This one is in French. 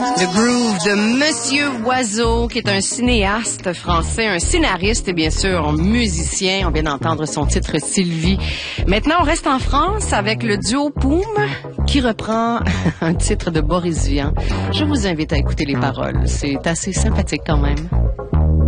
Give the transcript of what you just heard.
Le groove de Monsieur Oiseau, qui est un cinéaste français, un scénariste et bien sûr un musicien. On vient d'entendre son titre Sylvie. Maintenant, on reste en France avec le duo Poum qui reprend un titre de Boris Vian. Je vous invite à écouter les paroles. C'est assez sympathique quand même.